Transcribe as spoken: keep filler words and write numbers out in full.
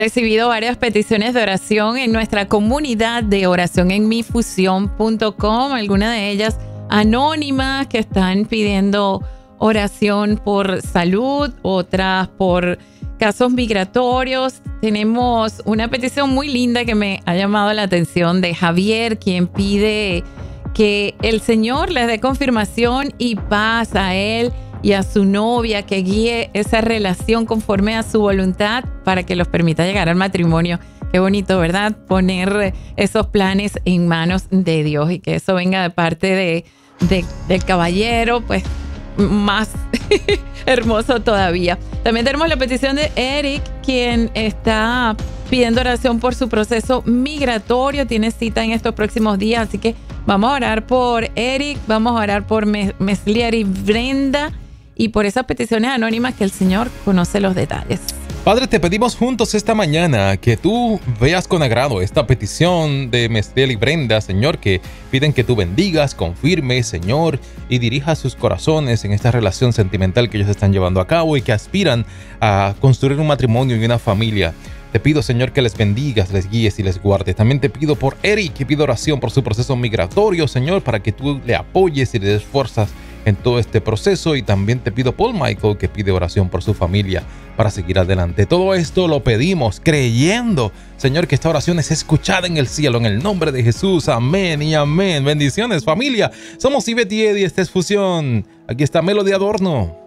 recibido varias peticiones de oración en nuestra comunidad de oración en mi fusión punto com, algunas de ellas anónimas que están pidiendo oración por salud, otras por casos migratorios. Tenemos una petición muy linda que me ha llamado la atención de Javier, quien pide que el Señor les dé confirmación y paz a él y a su novia, que guíe esa relación conforme a su voluntad para que los permita llegar al matrimonio. Qué bonito, ¿verdad? Poner esos planes en manos de Dios y que eso venga de parte de, de, del caballero, pues más hermoso todavía. También tenemos la petición de Eric, quien está pidiendo oración por su proceso migratorio. Tiene cita en estos próximos días, así que vamos a orar por Eric, vamos a orar por Meslier y Brenda y por esas peticiones anónimas que el Señor conoce los detalles. Padre, te pedimos juntos esta mañana que tú veas con agrado esta petición de Meslier y Brenda, Señor, que piden que tú bendigas, confirmes, Señor, y dirijas sus corazones en esta relación sentimental que ellos están llevando a cabo y que aspiran a construir un matrimonio y una familia. Te pido, Señor, que les bendigas, les guíes y les guardes. También te pido por Eric, que pido oración por su proceso migratorio, Señor, para que tú le apoyes y le des fuerzas en todo este proceso. Y también te pido por Michael, que pide oración por su familia para seguir adelante. Todo esto lo pedimos creyendo, Señor, que esta oración es escuchada en el cielo, en el nombre de Jesús. Amén y amén. Bendiciones, familia. Somos Ivette y Eddie, esta es Fusión. Aquí está Melo de Adorno.